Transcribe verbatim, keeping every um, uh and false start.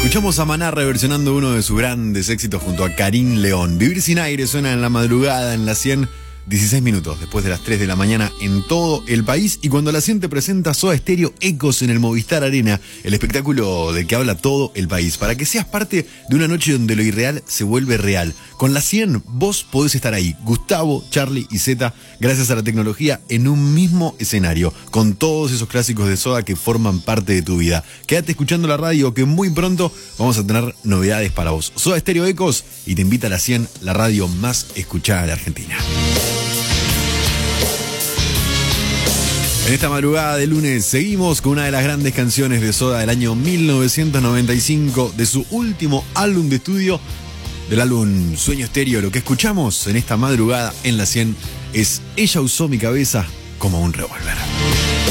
Escuchamos a Maná reversionando uno de sus grandes éxitos junto a Karim León. Vivir sin aire suena en la madrugada en la cien, dieciséis minutos después de las tres de la mañana en todo el país. Y cuando la cien te presenta Soda Stereo Ecos en el Movistar Arena, el espectáculo del que habla todo el país, para que seas parte de una noche donde lo irreal se vuelve real. Con la cien vos podés estar ahí, Gustavo, Charlie y Zeta, gracias a la tecnología, en un mismo escenario, con todos esos clásicos de Soda que forman parte de tu vida. Quédate escuchando la radio, que muy pronto vamos a tener novedades para vos. Soda Stereo Ecos, y te invita a la cien, la radio más escuchada de Argentina. En esta madrugada de lunes seguimos con una de las grandes canciones de Soda del año mil novecientos noventa y cinco, de su último álbum de estudio, del álbum Sueño Estéreo. Lo que escuchamos en esta madrugada en la cien es Ella usó mi cabeza como un revólver.